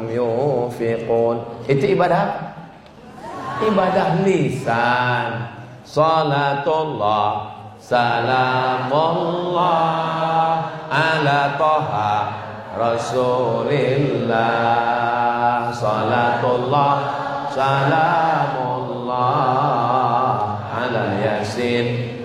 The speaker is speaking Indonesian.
yunfiqun. Itu ibadah, ibadah lisan. Salatullah salamullah ala toha Rasulillah. Salatullah salamullah ala yasin